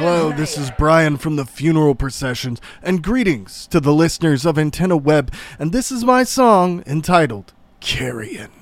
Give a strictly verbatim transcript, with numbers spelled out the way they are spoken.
Hello, this is Brian from the Funeral Processions, and greetings to the listeners of Antenna Web, and this is my song entitled Carrion.